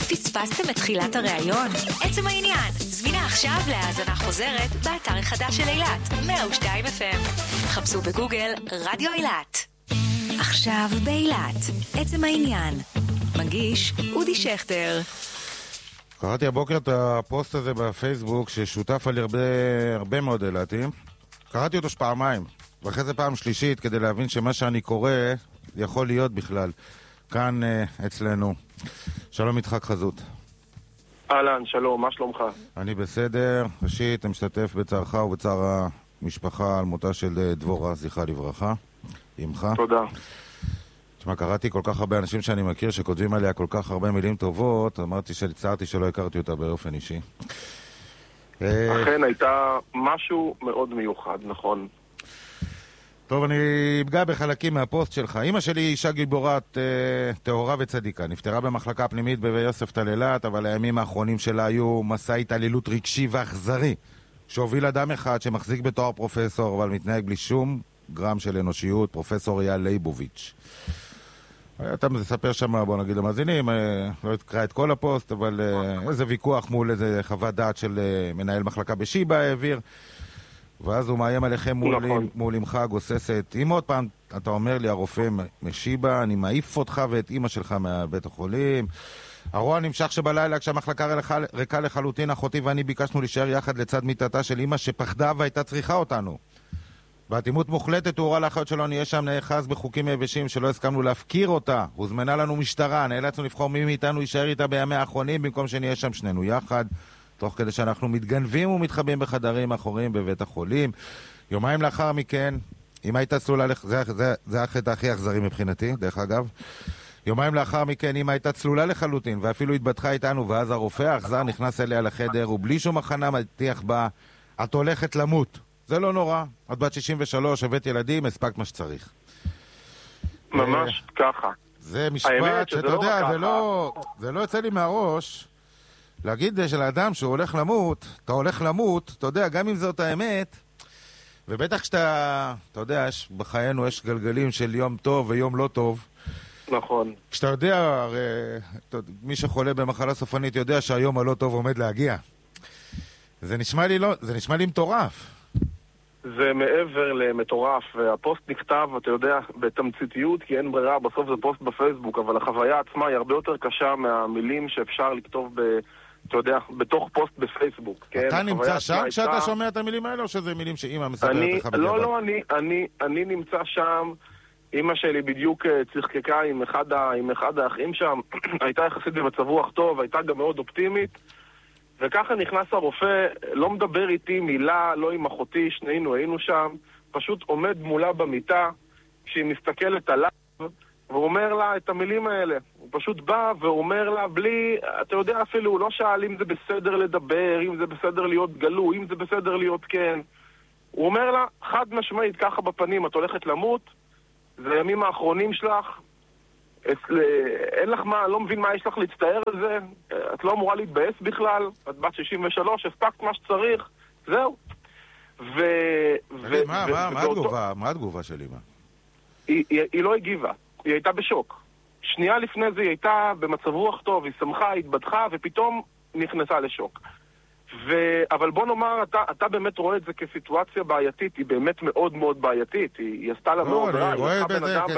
פספסתם את תחילת הראיון? עצם העניין, זמינה עכשיו להאזנה חוזרת באתר החדש של אילת, 102 FM. חפשו בגוגל רדיו אילת. עכשיו באילת, עצם העניין. מגיש אודי שכטר. קראתי הבוקר את הפוסט הזה בפייסבוק ששותף על הרבה מאוד אילתים. קראתי אותו פעמיים, ואחרי זה פעם שלישית כדי להבין שמה שאני קורא יכול להיות בכלל. כאן אצלנו. שלום יצחק חזות. אהלן, שלום, מה שלומך? אני בסדר. ראשית, אני משתתף בצערך ובצער המשפחה על מותה של דבורה, זכרה לברכה. אמך. תודה. תשמע, קראתי כל כך הרבה אנשים שאני מכיר שכותבים עליה כל כך הרבה מילים טובות, אמרתי שהצטערתי שלא הכרתי אותה באופן אישי. אכן הייתה משהו מאוד מיוחד, נכון. טוב, אני אפגע בחלקים מהפוסט שלך. אמא שלי אישה גיבורת טהורה וצדיקה. נפטרה במחלקה פנימית ביוספטל אילת, אבל הימים האחרונים שלה היו מסע התעללות רגשי ואכזרי, שהוביל אדם אחד שמחזיק בתואר פרופסור, אבל מתנהג בלי שום גרם של אנושיות, פרופסור אייל ליבוביץ'. אתה מספר שם, בוא נגיד למאזינים, לא אקרא את כל הפוסט, אבל איזה ויכוח מול איזה חוות דעת של מנהל מחלקה בשיבא העביר, ואז הוא מאיים עליכם מול אמך הגוססת. אם עוד פעם אתה אומר לי, הרופא משיבא, אני מעיף אותך ואת אמא שלך מהבית החולים. הרוע נמשך שבלילה כשהמחלקה ריקה לחלוטין, אחותי ואני ביקשנו להישאר יחד לצד מיטתה של אמא שפחדה והייתה צריכה אותנו. באטימות מוחלטת הוא הורה לאחיות שלו נהיה שם נאחז בחוקים יבשים שלא הסכמנו להפקיר אותה. הוזמנה לנו משטרה, נאלצנו לבחור מי מאיתנו יישאר איתה בימי האחרונים במקום שנהיה שם שנינו יחד, תוך כדי שאנחנו מתגנבים ומתחבאים בחדרים אחוריים בבית החולים. יומיים לאחר מכן, אם הייתה צלולה, זה החטא הכי אכזרי מבחינתי, דרך אגב. יומיים לאחר מכן, אם הייתה צלולה לחלוטין ואפילו התבטחה איתנו, ואז הרופא האכזר נכנס אליה לחדר ובלי שום הכנה מטיח בה, את הולכת למות. זה לא נורא, את בת 63, הבאת ילדים, הספקת מה שצריך. ממש ככה. זה משפט שאתה יודע, זה לא יוצא לי מהראש להגיד שלאדם שהוא הולך למות, אתה הולך למות, אתה יודע, גם אם זאת האמת, ובטח כשאתה, אתה יודע, בחיינו יש גלגלים של יום טוב ויום לא טוב. נכון. כשאתה יודע, הרי, מי שחולה במחלה סופנית יודע שהיום הלא טוב עומד להגיע. זה נשמע לי מטורף. זה מעבר למטורף, והפוסט נכתב, אתה יודע, בתמציתיות, כי אין ברירה, בסוף זה פוסט בפייסבוק, אבל החוויה עצמה היא הרבה יותר קשה מהמילים שאפשר לכתוב אתה יודע, בתוך פוסט בפייסבוק. אתה נמצא שם כשאתה שומע את המילים האלה, או שזה מילים שאמא מספרת לך בדיוק? לא, אני נמצא שם. אמא שלי בדיוק צחקקה עם אחד האחים שם, הייתה יחסית במצב רוח טוב, הייתה גם מאוד אופטימית, וככה נכנס הרופא, לא מדבר איתי מילה, לא עם אחותי, שנינו היינו שם, פשוט עומד מולה במיטה, כשהיא מסתכלת עליו, והוא אומר לה את המילים האלה. הוא פשוט בא ואומר לה בלי, אתה יודע אפילו, הוא לא שאל אם זה בסדר לדבר, אם זה בסדר להיות גלוי, אם זה בסדר להיות כן. הוא אומר לה, חד משמעית, ככה בפנים, את הולכת למות, זה הימים האחרונים שלך, אין לך מה, לא מבין מה יש לך להצטער על זה, את לא אמורה להתבאס בכלל, את בת 63, הספקת מה שצריך, זהו. מה התגובה של אמא? היא לא הגיבה, היא הייתה בשוק. שנייה לפני זה היא הייתה במצב רוח טוב, היא שמחה, היא התבטחה, ופתאום נכנסה לשוק. אבל בוא נאמר, אתה באמת רואה את זה כסיטואציה בעייתית, היא באמת מאוד מאוד בעייתית, היא עשתה לה מאוד רע, אני רואה את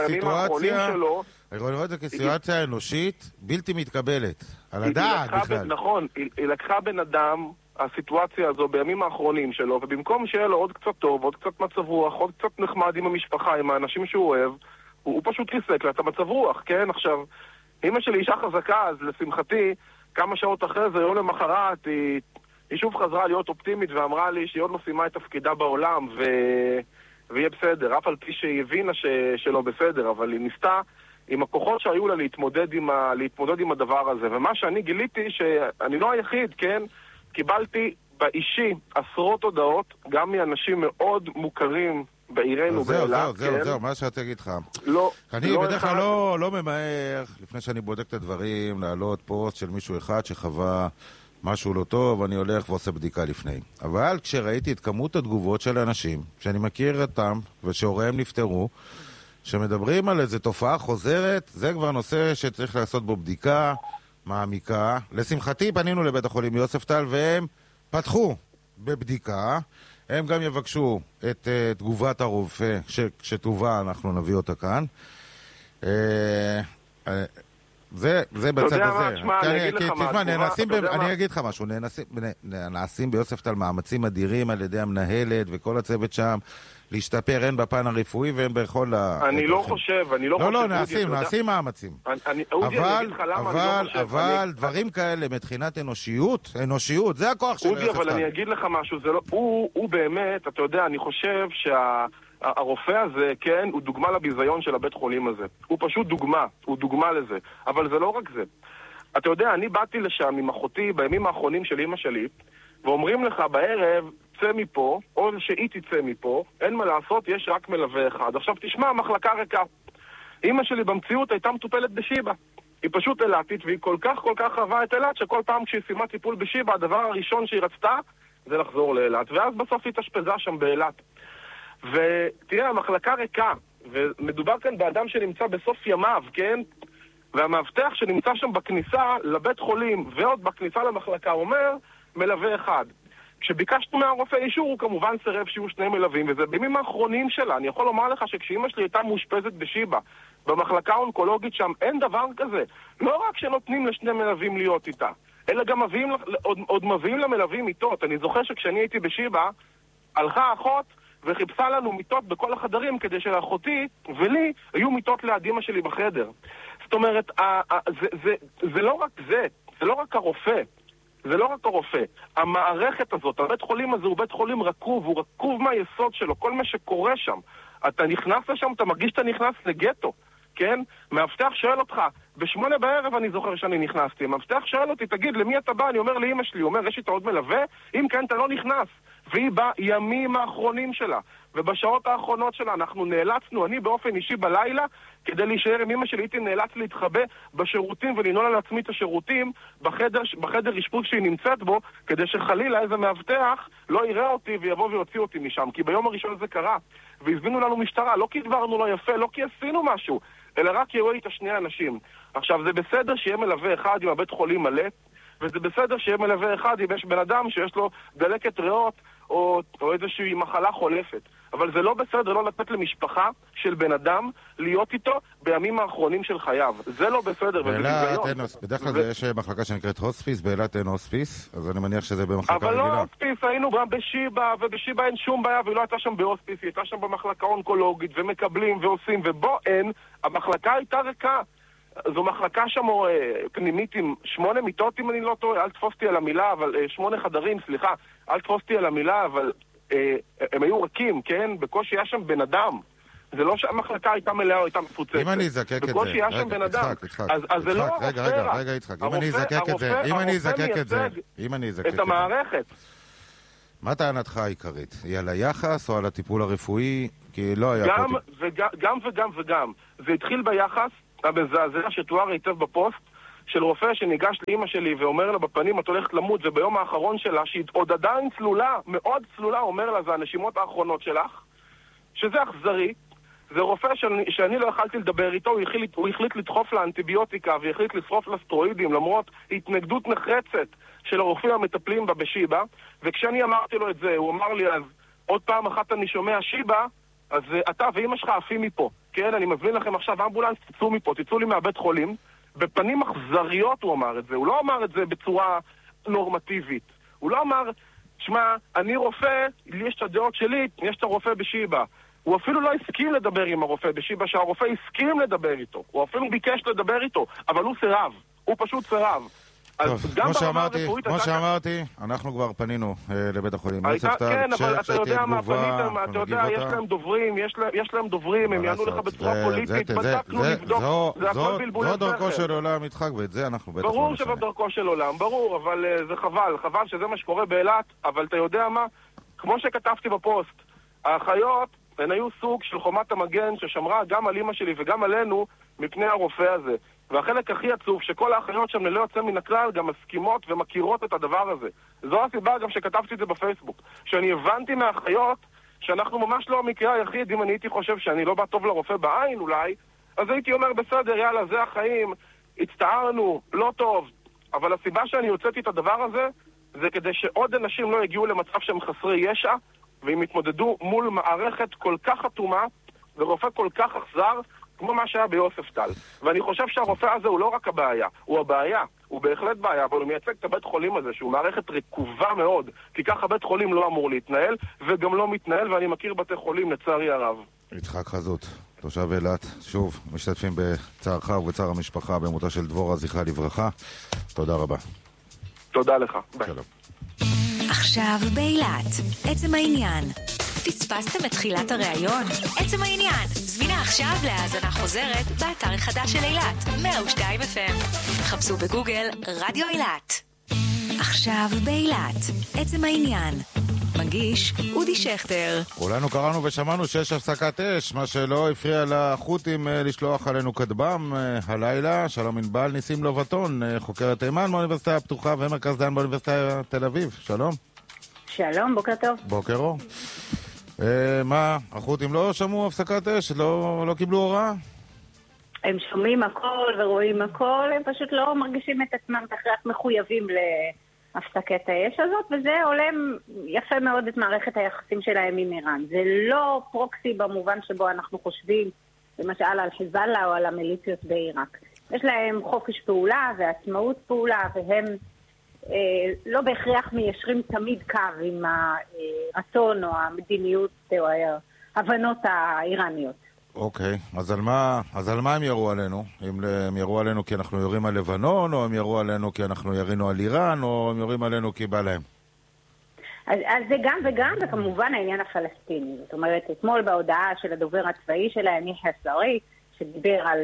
זה כסיטואציה אנושית בלתי מתקבלת, על הדעת בכלל. נכון, היא לקחה בן אדם, הסיטואציה הזו בימים האחרונים שלו, ובמקום שיהיה לו עוד קצת טוב, עוד קצת מצב רוח, עוד קצת נחמד עם המשפחה, עם האנשים שהוא אוהב, הוא פשוט ריסק לה את המצב רוח, כן? עכשיו, אמא שלי אישה חזקה, אז לשמחתי, כמה שעות אחרי זה, יום למחרת, היא שוב חזרה להיות אופטימית ואמרה לי שהיא עוד לא סיימה את תפקידה בעולם ויהיה בסדר, אף על פי שהיא הבינה שלא בסדר, אבל היא ניסתה עם הכוחות שהיו לה להתמודד עם הדבר הזה. ומה שאני גיליתי שאני לא היחיד, כן? קיבלתי באישי עשרות הודעות, גם מאנשים מאוד מוכרים בעירנו באילת. זהו, מה שאתה תגיד לך. אני בדרך כלל לא ממהר, לפני שאני בודק את הדברים, להעלות פוסט של מישהו אחד שחווה משהו לא טוב, אני הולך ועושה בדיקה לפני. אבל כשראיתי את כמות התגובות של האנשים, שאני מכיר אותם ושהוריהם נפטרו, שמדברים על איזו תופעה חוזרת, זה כבר נושא שצריך לעשות בו בדיקה, מעמיקה. לשמחתי פנינו לבית החולים יוספטל והם פתחו בבדיקה. הם גם יבקשו את תגובת הרופא שתובא, אנחנו נביא אותה כאן. זה בצד הזה. אני אגיד לך משהו, נעשים ביוספטל מאמצים אדירים על ידי המנהלת וכל הצוות שם להשתפר הן בפן הרפואי והן בכל אני לא חושב, לא, נעשים מאמצים. אבל דברים כאלה מבחינת אנושיות, זה הכוח של יוספטל. אבל אני אגיד לך משהו, הוא באמת, אתה יודע, אני חושב הרופא הזה, כן, הוא דוגמה לביזיון של הבית חולים הזה. הוא פשוט דוגמה, הוא דוגמה לזה. אבל זה לא רק זה. אתה יודע, אני באתי לשם עם אחותי בימים האחרונים של אמא שלי, ואומרים לך בערב, צא מפה, או שהיא תצא מפה, אין מה לעשות, יש רק מלווה אחד. עכשיו תשמע, המחלקה ריקה. אמא שלי במציאות הייתה מטופלת בשיבא. היא פשוט אלתית, והיא כל כך אהבה את אלת, שכל פעם כשהיא סיימה טיפול בשיבא, הדבר הראשון שהיא רצתה זה לחזור לאלת. ואז בסוף היא תשפזה שם באלת. ותראה, המחלקה ריקה, ומדובר כאן באדם שנמצא בסוף ימיו, כן? והמאבטח שנמצא שם בכניסה לבית חולים ועוד בכניסה למחלקה אומר מלווה אחד. כשביקשנו מהרופא אישור הוא כמובן סירב שיהיו שני מלווים, וזה בימים האחרונים שלה. אני יכול לומר לך שכשאמא שלי הייתה מאושפזת בשיבא, במחלקה האונקולוגית שם, אין דבר כזה. לא רק שנותנים לשני מלווים להיות איתה, אלא גם עוד מביאים למלווים מיטות. אני זוכר שכשאני הייתי בשיבא, הלכה אחות וחיפשה לנו מיטות בכל החדרים כדי שלאחותי ולי היו מיטות ליד אמא שלי בחדר. זאת אומרת, זה לא רק זה, זה לא רק הרופא. זה לא רק הרופא. המערכת הזאת, הבית חולים הזה הוא בית חולים רקוב, הוא רקוב מהיסוד שלו, כל מה שקורה שם. אתה נכנס לשם, אתה מרגיש שאתה נכנס לגטו, כן? מאבטח שואל אותך, ב8 בערב אני זוכר שאני נכנסתי, מאבטח שואל אותי, תגיד, למי אתה בא? אני אומר לאמא שלי, הוא אומר, יש איתה עוד מלווה? אם כן, אתה לא נכנס. והיא באה ימים האחרונים שלה, ובשעות האחרונות שלה אנחנו נאלצנו, אני באופן אישי בלילה, כדי להישאר עם אמא שלי, הייתי נאלץ להתחבא בשירותים ולנעול על עצמי את השירותים בחדר אשפוז שהיא נמצאת בו, כדי שחלילה איזה מאבטח לא יראה אותי ויבוא ויוציא אותי משם, כי ביום הראשון זה קרה, והזמינו לנו משטרה, לא כי דברנו לא יפה, לא כי עשינו משהו, אלא רק יראו איתה שני אנשים. עכשיו, זה בסדר שיהיה מלווה אחד עם הבית חולים מלא, וזה בסדר שיהיה מלווה אחד אם יש בן אדם שיש לו דלקת ריאות או איזושהי מחלה חולפת. אבל זה לא בסדר לא לתת למשפחה של בן אדם להיות איתו בימים האחרונים של חייו. זה לא בסדר. בדרך כלל יש מחלקה שנקראת הוספיס, באילת אין הוספיס, אז אני מניח שזה במחלקה רגילה. אבל לא הוספיס, היינו גם בשיבא, ובשיבא אין שום בעיה, והיא לא הייתה שם בהוספיס, היא הייתה שם במחלקה אונקולוגית, ומקבלים ועושים, ובו אין, המחלקה הייתה ריקה. זו מחלקה שם פנימית עם 8 מיטות, אם אני לא טועה, אל תפוסתי על המילה, אבל 8 חדרים, סליחה, אל תפוסתי על המילה, אבל הם היו רכים, כן? בקושי היה שם בן אדם. זה לא שהמחלקה הייתה מלאה או הייתה מפוצצת. אם אני אזקק את זה, בקושי היה שם בן אדם. אז זה לא הרופא. רגע, יצחק, אם אני אזקק את המערכת. מה טענתך העיקרית? היא על היחס או על הטיפול הרפואי? כי לא היה גם וגם. זה התחיל ביחס המזעזע שתואר היטב בפוסט של רופא שניגש לאמא שלי ואומר לה בפנים את הולכת למות, וביום האחרון שלה שהיא עוד עדיין צלולה, מאוד צלולה, אומר לה זה הנשימות האחרונות שלך, שזה אכזרי. זה רופא שאני לא יכלתי לדבר איתו, הוא החליט לדחוף לאנטיביוטיקה והחליט לשרוף לסטרואידים למרות התנגדות נחרצת של הרופאים המטפלים בה בשיבא. וכשאני אמרתי לו את זה הוא אמר לי אז עוד פעם אחת אני שומע שיבא, אז אתה ואמא שלך עפים מפה, כן? אני מזמין לכם עכשיו אמבולנס, תצאו מפה, תצאו לי מהבית חולים. בפנים אכזריות הוא אמר את זה, הוא לא אמר את זה בצורה נורמטיבית. הוא לא אמר, שמע, אני רופא, לי יש את הדעות שלי, יש את הרופא בשיבא. הוא אפילו לא הסכים לדבר עם הרופא בשיבא, שהרופא הסכים לדבר איתו. הוא אפילו ביקש לדבר איתו, אבל הוא סירב. הוא פשוט סירב. טוב, כמו שאמרתי, אנחנו כבר פנינו לבית החולים יוספטל. כן, אבל אתה יודע מה פניתם, אתה יודע, יש להם דוברים, הם יענו לך בצורה פוליטית, בדקנו לבדוק, זה הכל בלבול. זו דרכו של עולם יצחק, ואת זה אנחנו בטח לא נשנה. ברור שזו דרכו של עולם, ברור, אבל זה חבל שזה מה שקורה באילת, אבל אתה יודע מה, כמו שכתבתי בפוסט, האחיות הן היו סוג של חומת המגן ששמרה גם על אמא שלי וגם עלינו מפני הרופא הזה. והחלק הכי עצוב שכל האחיות שם ללא יוצא מן הכלל גם מסכימות ומכירות את הדבר הזה. זו הסיבה גם שכתבתי את זה בפייסבוק, שאני הבנתי מהאחיות שאנחנו ממש לא המקרה היחיד. אם אני הייתי חושב שאני לא בא טוב לרופא בעין אולי, אז הייתי אומר בסדר, יאללה, זה החיים, הצטערנו, לא טוב, אבל הסיבה שאני הוצאתי את הדבר הזה זה כדי שעוד אנשים לא יגיעו למצב שהם חסרי ישע והם יתמודדו מול מערכת כל כך אטומה ורופא כל כך אכזר כמו מה שהיה ביוספטל. ואני חושב שהרופא הזה הוא לא רק הבעיה, הוא הבעיה, הוא בהחלט בעיה, אבל הוא מייצג את הבית חולים הזה שהוא מערכת רקובה מאוד, כי ככה בית חולים לא אמור להתנהל וגם לא מתנהל, ואני מכיר בתי חולים לצערי הרב. יצחק חזות, תושב אילת, שוב משתתפים בצערך ובצער המשפחה במותה של דבורה, זכרה לברכה. תודה רבה. תודה לך. ביי. שלום. עכשיו באילת, עצם העניין. פספסתם את תחילת הראיון? עצם העניין. זמינה עכשיו להאזנה חוזרת באתר החדש של אילת, 102 FM. חפשו בגוגל רדיו אילת. עכשיו באילת, עצם העניין. מגיש אודי שכטר. כולנו קראנו ושמענו שיש הפסקת אש, מה שלא הפריע לחות'ים לשלוח עלינו כטב"ם הלילה. שלום ענבל, ניסים לובטון, חוקרת תימן באוניברסיטה הפתוחה ומרכז דן באוניברסיטה תל אביב. שלום. שלום, בוקר טוב. בוקר אור. מה, החות'ים לא שמעו הפסקת אש? לא קיבלו הוראה? הם שומעים הכל ורואים הכל, הם פשוט לא מרגישים את עצמם בהכרח מחויבים להפסקת האש הזאת, וזה עולם יפה מאוד את מערכת היחסים שלהם עם איראן. זה לא פרוקסי במובן שבו אנחנו חושבים, למשל על חיזבאללה או על המיליציות בעיראק. יש להם חופש פעולה ועצמאות פעולה, והם לא בהכרח מיישרים תמיד קו עם הרצון או המדיניות או ההבנות האיראניות. אוקיי, אז על מה הם ירו עלינו? הם ירו עלינו כי אנחנו יורים על לבנון, או הם ירו עלינו כי אנחנו ירינו על איראן, או הם יורים עלינו כי בא להם? אז זה גם וגם, וכמובן העניין הפלסטיני. זאת אומרת, אתמול בהודעה של הדובר הצבאי שלהם, יחיא סרי, שדיבר על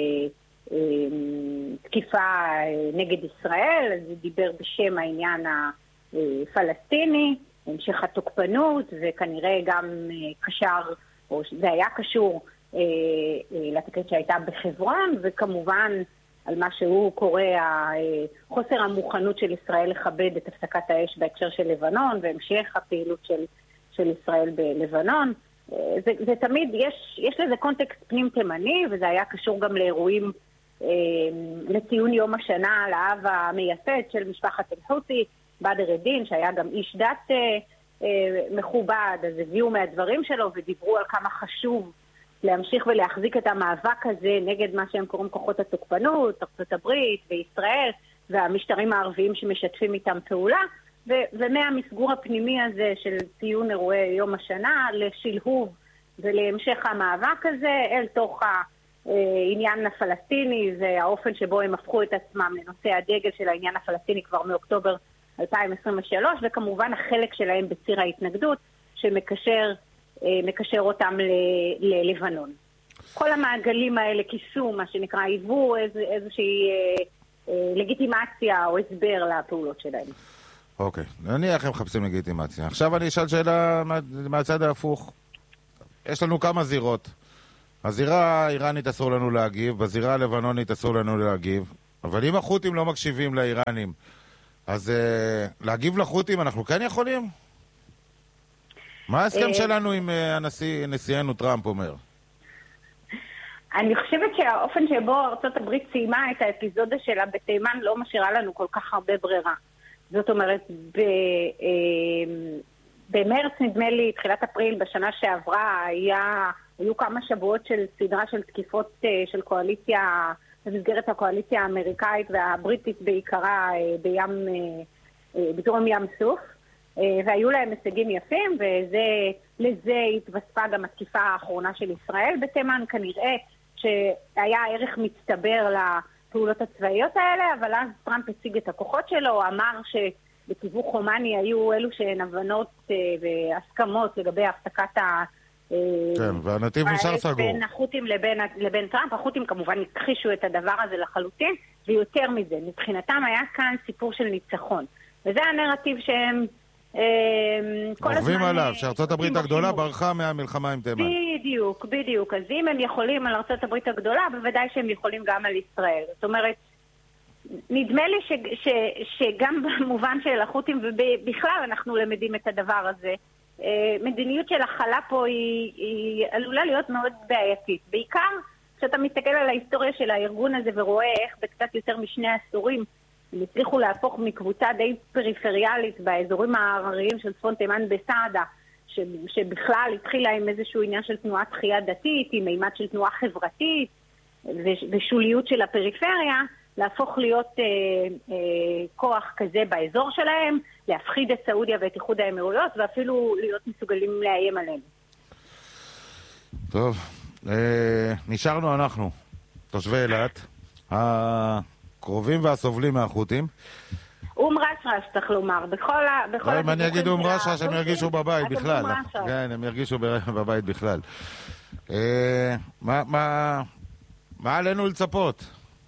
תקיפה נגד ישראל, אז הוא דיבר בשם העניין הפלסטיני, המשך התוקפנות, וכנראה גם קשר, או זה היה קשור לתקרית שהייתה בחברון, וכמובן על מה שהוא קורא חוסר המוכנות של ישראל לכבד את הפסקת האש בהקשר של לבנון, והמשך הפעילות של ישראל בלבנון. זה תמיד, יש לזה קונטקסט פנים תימני, וזה היה קשור גם לאירועים לציון יום השנה על האב המייסד של משפחת אל-חותי, בדר א-דין, שהיה גם איש דת מכובד, אז הביאו מהדברים שלו ודיברו על כמה חשוב להמשיך ולהחזיק את המאבק הזה נגד מה שהם קוראים כוחות התוקפנות, ארצות הברית וישראל והמשטרים הערביים שמשתפים איתם פעולה, ומהמסגור הפנימי הזה של ציון אירועי יום השנה לשלהוב ולהמשך המאבק הזה אל תוך העניין הפלסטיני והאופן שבו הם הפכו את עצמם לנושא הדגל של העניין הפלסטיני כבר מאוקטובר 2023, וכמובן החלק שלהם בציר ההתנגדות שמקשר אותם ללבנון. כל המעגלים האלה כיסו, מה שנקרא, היוו איזושהי לגיטימציה או הסבר לפעולות שלהם. אוקיי, נניח הם מחפשים לגיטימציה. עכשיו אני אשאל שאלה מהצד ההפוך. יש לנו כמה זירות. הזירה האיראנית אסור לנו להגיב, בזירה הלבנונית אסור לנו להגיב, אבל אם החות'ים לא מקשיבים לאיראנים, אז להגיב לחות'ים אנחנו כן יכולים? מה ההסכם שלנו עם נשיאנו טראמפ אומר? אני חושבת שהאופן שבו ארצות הברית סיימה את האפיזודה שלה בתימן לא משאירה לנו כל כך הרבה ברירה. זאת אומרת, במרץ נדמה לי, תחילת אפריל בשנה שעברה, היו כמה שבועות של סדרה של תקיפות של קואליציה, במסגרת הקואליציה האמריקאית והבריטית בעיקרה בדרום ים סוף, והיו להם הישגים יפים, ולזה התווספה גם התקיפה האחרונה של ישראל בתימן. כנראה שהיה ערך מצטבר לפעולות הצבאיות האלה, אבל אז טראמפ הציג את הכוחות שלו, אמר שבתיווך חומני היו אלו שהן הבנות והסכמות לגבי הפסקת כן, והנתיב נשאר סגור. בין החות'ים לבין טראמפ. החות'ים כמובן הכחישו את הדבר הזה לחלוטין, ויותר מזה, מבחינתם היה כאן סיפור של ניצחון. וזה הנרטיב שהם עורבים עליו, שארצות הברית הגדולה ברחה מהמלחמה עם תימן. בדיוק. אז אם הם יכולים על ארצות הברית הגדולה, בוודאי שהם יכולים גם על ישראל. זאת אומרת, נדמה לי שגם במובן של החות'ים, ובכלל אנחנו למדים את הדבר הזה, מדיניות של החלה פה היא עלולה להיות מאוד בעייתית. בעיקר כשאתה מסתכל על ההיסטוריה של הארגון הזה ורואה איך בקצת יותר משני עשורים הם הצליחו להפוך מקבוצה די פריפריאלית באזורים הערריים של צפון תימן בסעדה, שבכלל התחילה עם איזשהו עניין של תנועת תחייה דתית, עם מימד של תנועה חברתית ושוליות של הפריפריה, להפוך להיות כוח כזה באזור שלהם, להפחיד את סעודיה ואת איחוד האמירויות, ואפילו להיות מסוגלים לאיים עליהם. טוב, נשארנו אנחנו, תושבי אילת, הקרובים והסובלים מהחות'ים. רש, צריך לומר, אם אני אגיד רש, הם ירגישו בבית בכלל. כן, הם ירגישו בבית בכלל. מה עלינו לצפות?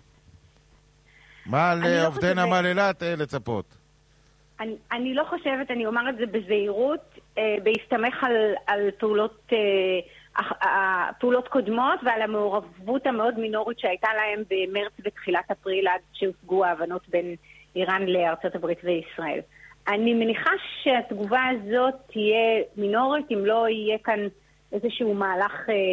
מה על עובדי נמל אילת לצפות? אני לא חושבת, אני אומר את זה בזהירות, בהסתמך על פעולות קודמות ועל המעורבות המאוד מינורית שהייתה להם במרץ ותחילת אפריל עד שהושגו ההבנות בין איראן לארצות הברית וישראל. אני מניחה שהתגובה הזאת תהיה מינורית אם לא יהיה כאן איזשהו מהלך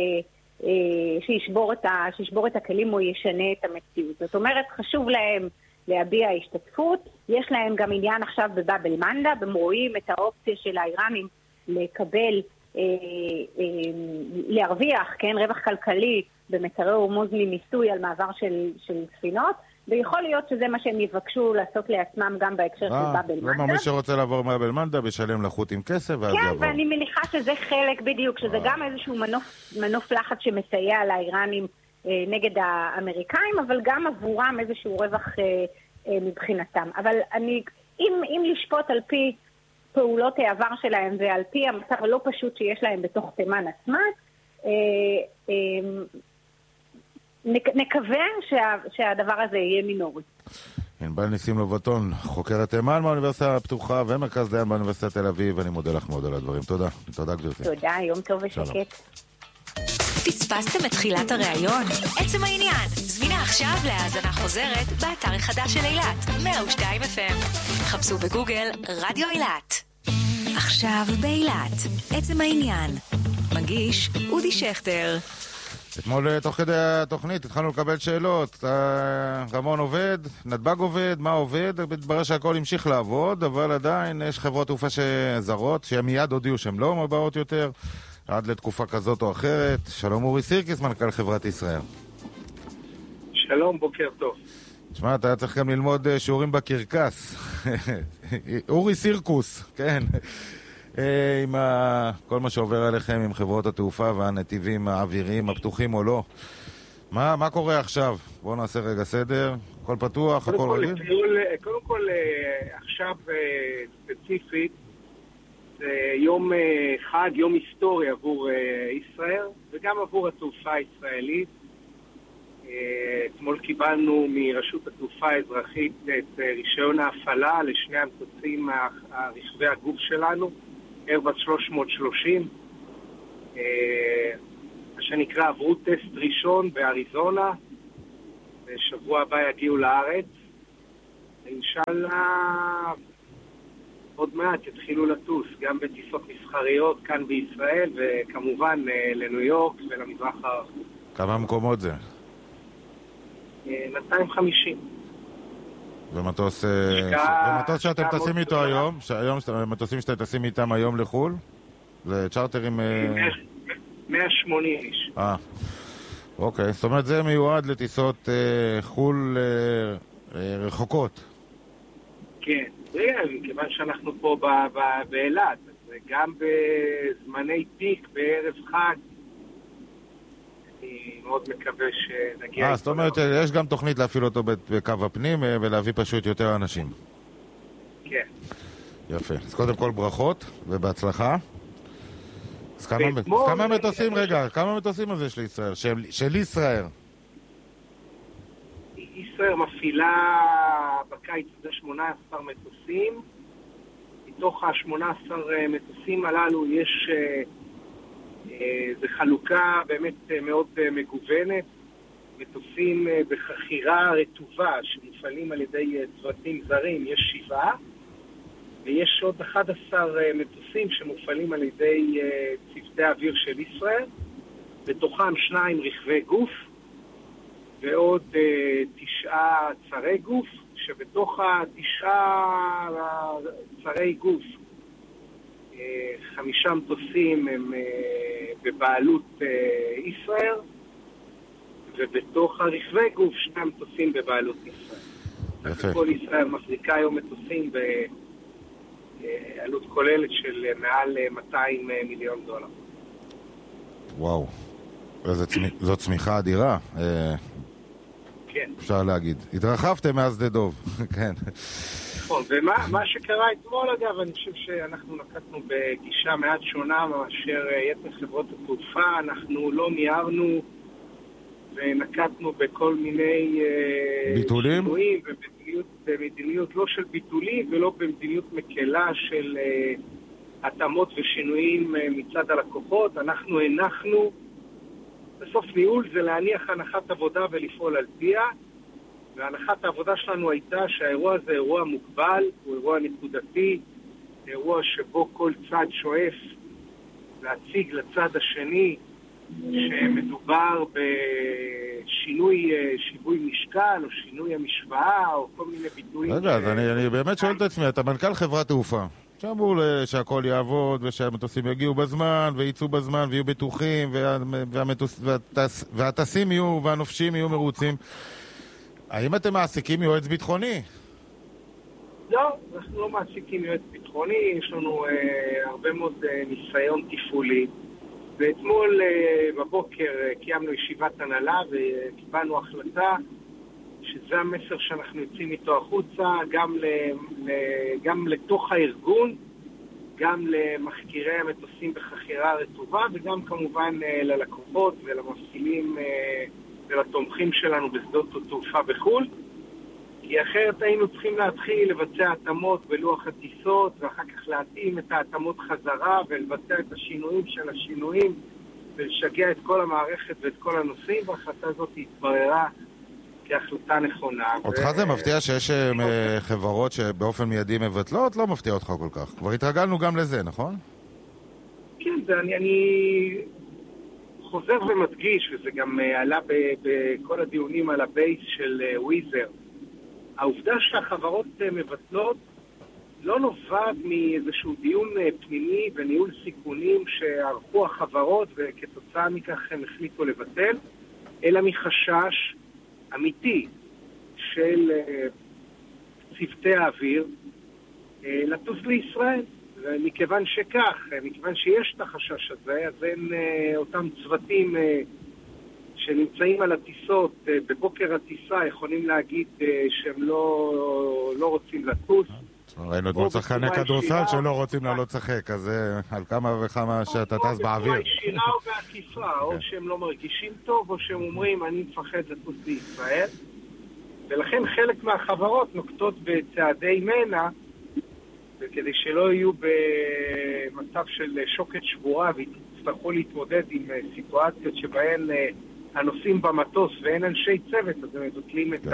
שישבור את הכלים או ישנה את המציאות. זאת אומרת, חשוב להם להביע השתתפות. יש להם גם עניין עכשיו בבאב אל-מנדב, הם רואים את האופציה של האיראנים לקבל, להרוויח, כן, רווח כלכלי במצרי הורמוז ממיסוי על מעבר של ספינות, ויכול להיות שזה מה שהם יבקשו לעשות לעצמם גם בהקשר של באב אל-מנדב. למה מי שרוצה לעבור באב אל-מנדב ישלם לחות'ים כסף ואז יעבור. כן, ואני מניחה שזה חלק בדיוק, שזה גם איזשהו מנוף לחץ שמסייע לאיראנים נגד האמריקאים, אבל גם עבורם איזשהו רווח מבחינתם. אבל אם לשפוט על פי פעולות העבר שלהם ועל פי המצב הלא פשוט שיש להם בתוך תימן עצמה, נקווה שהדבר הזה יהיה מינורי. ענבל ניסים לובטון, חוקרת תימן מהאוניברסיטה הפתוחה ומרכז דיין באוניברסיטת תל אביב, אני מודה לך מאוד על הדברים. תודה. תודה גברתי. תודה, יום טוב ושקט. פספסתם את תחילת הראיון? עצם העניין, זמינה עכשיו להאזנה חוזרת באתר החדש של אילת, 102 FM. חפשו בגוגל רדיו אילת. עכשיו באילת, עצם העניין. מגיש אודי שכטר. אתמול תוך כדי התוכנית התחלנו לקבל שאלות, רמון עובד, נתב"ג עובד, מה עובד? מתברר שהכל המשיך לעבוד, אבל עדיין יש חברות תעופה זרות שהם מיד הודיעו שהן לא מבאות יותר עד לתקופה כזאת או אחרת. שלום אורי סירקיס, מנכ"ל חברת ישראל. שלום, בוקר טוב. תשמע, אתה צריך גם ללמוד שיעורים בקרקס. אורי סירקוס, כן. עם כל מה שעובר עליכם עם חברות התעופה והנתיבים האוויריים הפתוחים או לא. מה קורה עכשיו? בואו נעשה רגע סדר. הכל פתוח, הכל רגיל? קודם כל, עכשיו ספציפית, זה יום חג, יום היסטורי עבור ישראל וגם עבור התעופה הישראלית. אתמול קיבלנו מרשות התעופה האזרחית את רישיון ההפעלה לשני המטוסים רכבי הגוף שלנו, איירבוס 330, מה שנקרא עברו טסט ראשון באריזונה, בשבוע הבא יגיעו לארץ, אינשאללה עוד מעט יתחילו לטוס גם בטיסות מסחריות כאן בישראל וכמובן לניו יורק ולמזרח הרחוק. כמה מקומות זה? 250. ומטוס שאתם טסים איתו היום, מטוסים שאתם טסים איתם היום לחול? זה צ'ארטרים... 180 איש. אוקיי, זאת אומרת זה מיועד לטיסות חול רחוקות. כן, כיוון שאנחנו פה באילת, גם בזמני פיק בערב חג, אני מאוד מקווה שנגיע... זאת אומרת, יש גם תוכנית להפעיל אותו בקו הפנים ולהביא פשוט יותר אנשים. כן. יפה. אז קודם כל ברכות ובהצלחה. אז כמה מטוסים, רגע, כמה מטוסים הזה של ישראל? של ישראל? ישראל מפעילה בקיץ הזה 18 מטוסים. מתוך ה-18 מטוסים הללו יש... זו חלוקה באמת מאוד מגוונת, מטוסים בחכירה רטובה שמופעלים על ידי צוותים זרים, יש 7, ויש עוד 11 מטוסים שמופעלים על ידי צוותי האוויר של ישראל, בתוכם 2 רכבי גוף ועוד 9 צרי גוף שבתוך 9 צרי גוף, 5 מטוסים הם בבעלות ישראל, ובתוך הרכבי גוף 2 מטוסים בבעלות ישראל. יפה. כל ישראל מחזיקה היום מטוסים בעלות כוללת של מעל $200 מיליון. וואו, זו צמיחה אדירה. כן. אפשר להגיד. התרחבתם מאז שדה דוב, כן. נכון, ומה שקרה אתמול אגב, אני חושב שאנחנו נקטנו בגישה מעט שונה מאשר יתר חברות התעופה, אנחנו לא ניערנו ונקטנו בכל מיני ביטולים? שינויים, ובמדיניות לא של ביטולים ולא במדיניות מקלה של התאמות ושינויים מצד הלקוחות. אנחנו הנחנו, בסוף ניהול זה להניח הנחת עבודה ולפעול על פיה, והנחת העבודה שלנו הייתה שהאירוע הזה אירוע מוגבל, הוא אירוע נקודתי, אירוע שבו כל צד שואף להציג לצד השני שמדובר בשינוי שיווי משקל או שינוי המשוואה או כל מיני ביטויים. רגע, אז אני באמת שואל את עצמי, אתה מנכ"ל חברת תעופה, שאמור שהכל יעבוד ושהמטוסים יגיעו בזמן וייצאו בזמן ויהיו בטוחים והטסים יהיו והנופשים יהיו מרוצים. האם אתם מעסיקים יועץ ביטחוני? לא, אנחנו לא מעסיקים יועץ ביטחוני, יש לנו הרבה מאוד ניסיון תפעולי. ואתמול בבוקר קיימנו ישיבת הנהלה וקיבלנו החלטה שזה המסר שאנחנו יוצאים איתו החוצה, גם לתוך הארגון, גם למחקירי המטוסים בחכירה רטובה, וגם כמובן ללקוחות ולמפעילים ולתומכים שלנו בשדות התעופה בחו"ל, כי אחרת היינו צריכים להתחיל לבצע התאמות בלוח הטיסות, ואחר כך להתאים את ההתאמות חזרה ולבצע את השינויים של השינויים ולשגע את כל המערכת ואת כל הנושאים, וההחלטה הזאת התבררה כהחלטה נכונה. אותך זה מפתיע שיש חברות שבאופן מיידי מבטלות? לא מפתיע אותך כל כך. כבר התרגלנו גם לזה, נכון? כן, אני חוזר ומדגיש, וזה גם עלה בכל הדיונים על הבייס של וויזר. העובדה שהחברות מבטלות לא נובעת מאיזשהו דיון פנימי וניהול סיכונים שערכו החברות וכתוצאה מכך הם החליטו לבטל, אלא מחשש אמיתי של צוותי האוויר לטוס לישראל. ומכיוון שכך, מכיוון שיש את החשש הזה, אז אין אותם צוותים שנמצאים על הטיסות בבוקר הטיסה יכולים להגיד שהם לא רוצים לטוס. ראינו את שחקני כדורסל שלא רוצים לעלות לשחק, אז על כמה וכמה שאתה טס באוויר. או בצורה ישירה או בעקיפה, או שהם לא מרגישים טוב, או שהם אומרים אני מפחד לטוס לישראל. ולכן חלק מהחברות נוקטות בצעדי מנע, וכדי שלא יהיו במצב של שוקת שבורה ויצטרכו להתמודד עם סיטואציות שבהן הנוסעים במטוס ואין אנשי צוות, אז הם מבטלים את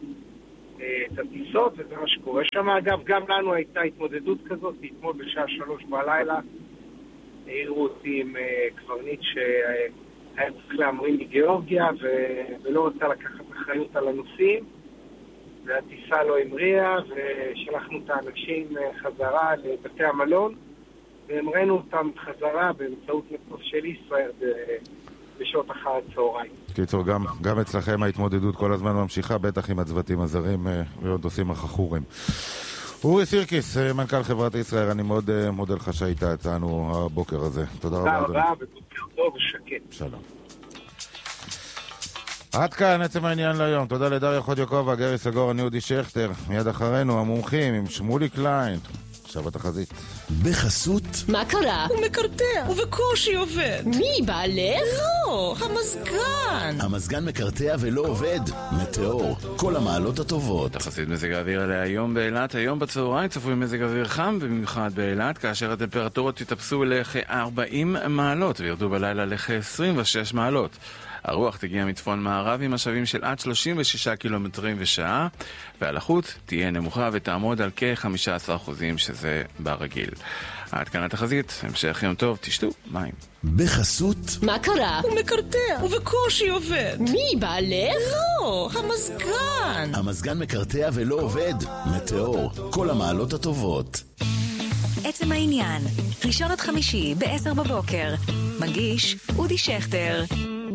הטיסות, וזה מה שקורה שם. אגב, גם לנו הייתה התמודדות כזאת, אתמול בשעה 3 בלילה, העירו אותי עם קברניט שהיה צריך להמריא מגיאורגיה ולא רצה לקחת אחריות על הנוסעים, והטיסה לא המריאה, ושלחנו את האנשים חזרה לבתי המלון, והמראנו אותם חזרה באמצעות מטוס של ישראל בשעות אחר הצהריים. קיצור, גם אצלכם ההתמודדות כל הזמן ממשיכה, בטח עם הצוותים הזרים ועוד עושים החכורים. אורי סירקיס, מנכ"ל חברת ישראל, אני מאוד מודה לך שהיית איתנו הבוקר הזה. תודה רבה. תודה רבה, ובוקר טוב ושקט. שלום. עד כאן עצם העניין להיום. תודה לדריה חודיוקובה, גרי סגור, אני אודי שכטר. מיד אחרינו המומחים עם שמולי קליין. עכשיו התחזית. בחסות. מה קרה? הוא מקרטע, ובקושי עובד. מי, בעלך? לא, המזגן. המזגן מקרטע ולא עובד. מטאור, כל המעלות הטובות. תחזית מזג האוויר עליה היום באילת. היום בצהריים צפוי מזג אוויר חם, במיוחד באילת, כאשר הטמפרטורות יתאפסו לכ-40 מעלות וירדו בלילה לכ-26 מעלות. הרוח תגיע מצפון מערב עם משאבים של עד 36 קילומטרים בשעה, והלחות תהיה נמוכה ותעמוד על כ-15%, שזה ברגיל. עד כאן התחזית, המשך יום טוב, תשתו מים. בחסות מה קרה? הוא מקרטע, ובקושי עובד. מי, בעלך? לא, המזגן. המזגן מקרטע ולא עובד. מטאור, כל המעלות הטובות. עצם העניין, ראשון עד חמישי ב-10 בבוקר. מגיש אודי שכטר.